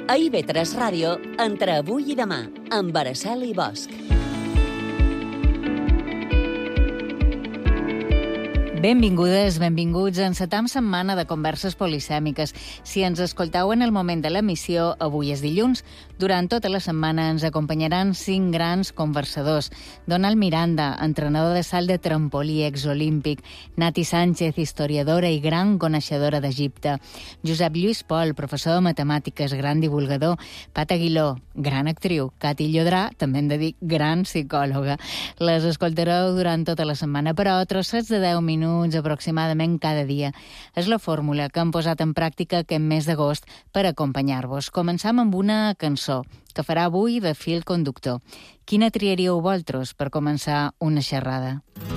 A IB3 Ràdio, entre avui i demà, amb Araceli Bosch. Benvingudes, benvinguts. Encetam setmana de converses polisèmiques. Si ens escoltau en el moment de l'emissió, avui és dilluns. Durant tota la setmana ens acompanyaran 5 grans conversadors. Donald Miranda, entrenador de salt de trampolí exolímpic. Nati Sánchez, historiadora i gran coneixedora d'Egipte. Josep Lluís Pol, professor de matemàtiques, gran divulgador. Pat Aguiló, gran actriu. Cati Llodrà, també hem de dir gran psicòloga. Les escoltareu durant tota la setmana, però trossets de 10 minuts aproximadament cada dia. És la fórmula que hem posat en pràctica aquest mes d'agost per acompanyar-vos. Començam amb una cançó que farà avui de fil conductor. Quina triaríeu vosaltres per començar una xerrada?